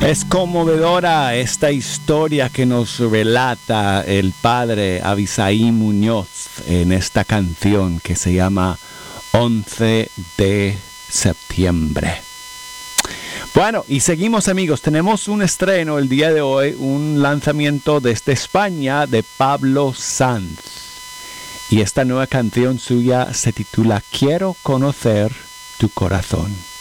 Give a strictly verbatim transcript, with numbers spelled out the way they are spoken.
Es conmovedora esta historia que nos relata el padre Abisaí Muñoz en esta canción que se llama once de septiembre. Bueno, y seguimos, amigos. Tenemos un estreno el día de hoy, un lanzamiento desde España de Pablo Sanz. Y esta nueva canción suya se titula Quiero conocer tu corazón.